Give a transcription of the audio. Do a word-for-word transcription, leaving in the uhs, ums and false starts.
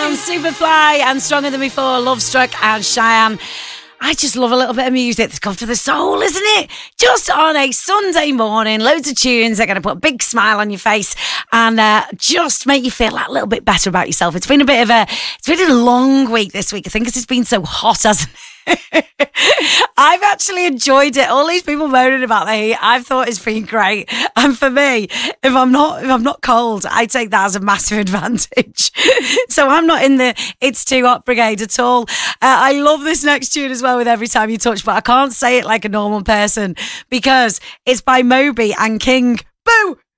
Brown, Superfly, and Stronger Than Before, Love Struck, and Cheyenne. I just love a little bit of music that's good for the soul, isn't it? Just on a Sunday morning, loads of tunes that are going to put a big smile on your face and uh, just make you feel that little bit better about yourself. It's been a bit of a, it's been a long week this week, I think, because it's been so hot, hasn't it? I've actually enjoyed it. All these people moaning about the heat, I've thought it's been great. And for me, if I'm not if I'm not cold, I take that as a massive advantage. So I'm not in the it's too hot brigade at all. Uh, I love this next tune as well with Every Time You Touch, but I can't say it like a normal person because it's by Moby and King. Boo!